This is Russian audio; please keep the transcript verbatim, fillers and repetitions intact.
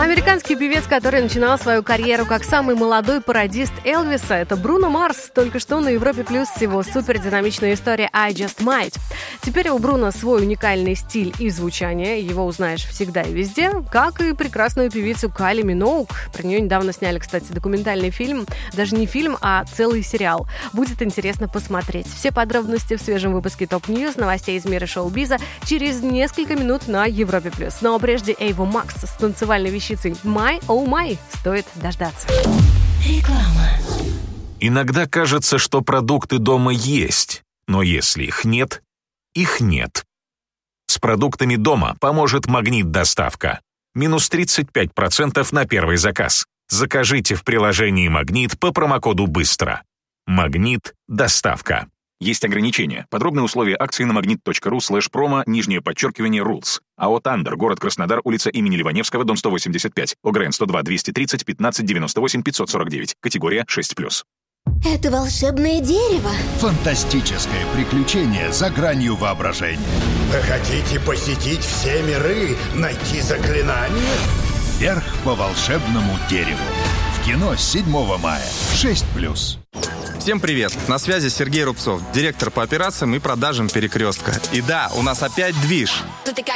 Американский певец, который начинал свою карьеру как самый молодой пародист Элвиса, это Бруно Марс. Только что на Европе Плюс с его супердинамичной историей I Just Might. Теперь у Бруно свой уникальный стиль и звучание. Его узнаешь всегда и везде. Как и прекрасную певицу Кайли Миноуг. Про нее недавно сняли, кстати, документальный фильм. Даже не фильм, а целый сериал. Будет интересно посмотреть. Все подробности в свежем выпуске ТОП Ньюс, новостей из мира шоу-биза через несколько минут на Европе Плюс. Но прежде Эйва Макс с танцевальной вещицей My Oh My стоит дождаться. Реклама. Иногда кажется, что продукты дома есть, но если их нет, их нет. С продуктами дома поможет «Магнит-доставка». Минус тридцать пять процентов на первый заказ. Закажите в приложении «Магнит» по промокоду «Быстро». «Магнит-доставка». Есть ограничения. Подробные условия акции на магнит.ру слэш промо, нижнее подчеркивание, рулс. АО «Тандер», город Краснодар, улица имени Ливаневского, дом сто восемьдесят пять. ОГРН сто два двести тридцать пятнадцать девяносто восемь пятьсот сорок девять. Категория шесть плюс. Это волшебное дерево. Фантастическое приключение за гранью воображения. Вы хотите посетить все миры, найти заклинания? Вверх по волшебному дереву. В кино с седьмого мая. шесть плюс. Всем привет! На связи Сергей Рубцов, директор по операциям и продажам «Перекрестка». И да, у нас опять движ.